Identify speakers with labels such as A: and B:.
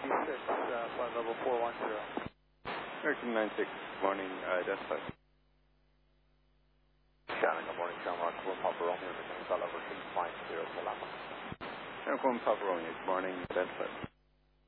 A: flight level 410.
B: American 96, morning, Delta.
A: Shannon, good morning, Sean Rock, Papa Romeo, flight level 650, Lama.
B: Aircon Papa Romeo, good morning, Delta.